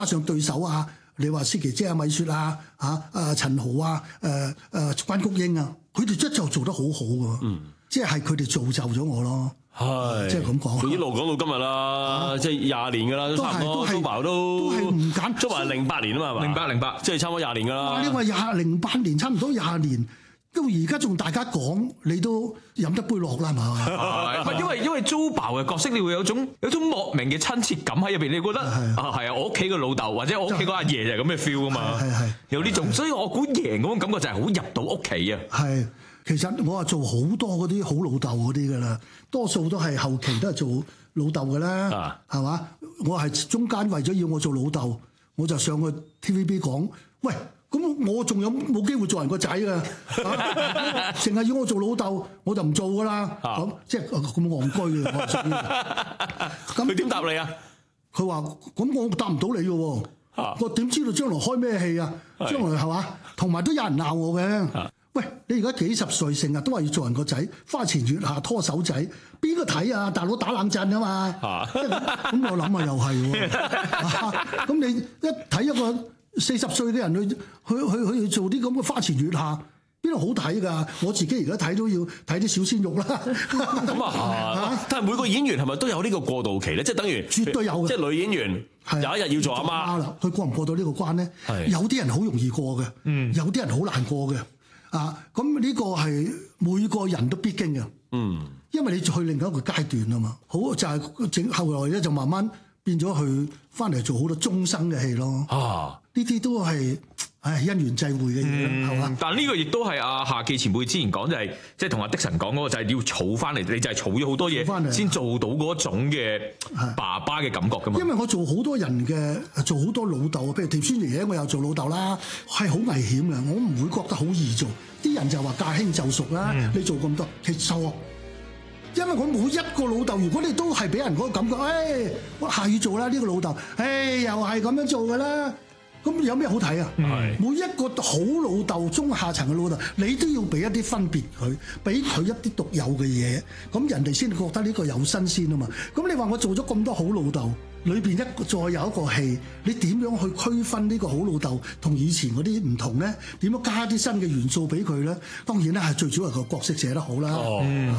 加上對手啊，你話思琪姐啊、米雪啊、陳豪啊、關菊英啊，佢哋就做得好好㗎。即係佢哋造就咗我咯。 係， 即係咁講。 一路講到今日啦，即係20年㗎啦，都差唔多。周爸都係唔揀。周爸08年啊嘛，係嘛？08，即係差唔多20年㗎啦。 哇！你話08年，差唔多20年。到而家仲大家講，你都飲得杯落啦，係嘛？ 因為周爸嘅角色，你會有種莫名嘅親切感喺入邊，你覺得係啊，我屋企嘅老豆或者我屋企個阿爺就係咁嘅 feel 㗎嘛，係有呢種，所以我估贏嗰種感覺就係好入到屋企啊。係， 其實我話做好多嗰啲好老豆嗰啲㗎啦，多數都係後期都係做老豆㗎啦，係嘛？我係中間為咗要我做老豆，我就上去 TVB 講，喂。咁我仲有冇機會做人個仔㗎？成日要我做老豆，我就唔做㗎啦。咁即係咁戇居嘅，我屬於。咁佢點答你啊？ 佢話：咁我答唔到你嘅喎。我點知道將來開咩戲啊？將來係嘛？同埋都有人鬧我嘅。喂，你而家幾十歲，成日都話要做人個仔，花前月下拖手仔，邊個睇啊？大佬打冷震啊嘛。咁我諗啊，又係喎。咁你一睇一個40歲嘅人去做啲咁嘅花前月下，邊度好睇㗎？我自己而家睇都要睇啲小鮮肉啦。 咁啊，但係每個演員係咪都有呢個過渡期咧？即係等於絕對有嘅。 即係女演員有一日要做阿媽啦，佢過唔過到呢個關咧？有啲人好容易過嘅，有啲人好難過嘅。咁呢個係每個人都必經嘅。因為你去另一個階段啊嘛。好就係後來咧就慢慢變咗去翻嚟做好多終生嘅戲咯。呢啲都係因緣際會嘅嘢，係嘛？ 但呢個亦都係阿夏記前輩之前講，就係即係同阿的神講嗰個，就係要儲翻嚟，你就係儲咗好多嘢先做到嗰種嘅爸爸嘅感覺㗎嘛。因為我做好多人嘅，做好多老豆，譬如條孫爺爺，我又做老豆啦，係好危險嘅，我唔會覺得好易做。啲人就話駕輕就熟啦，你做咁多，其實錯。因為我每一個老豆，如果你都係俾人嗰個感覺，我下要做啦呢個老豆，又係咁樣做㗎啦。咁有咩好睇啊？每一個好老豆、中下層嘅老豆，你都要俾一啲分別佢，俾佢一啲獨有嘅嘢，咁人哋先覺得呢個有新鮮啊嘛。咁你話我做咗咁多好老豆，裏邊再有一個戲，你點樣去區分呢個好老豆同以前嗰啲唔同咧？點樣加啲新嘅元素俾佢咧？當然咧係最主要係個角色寫得好啦。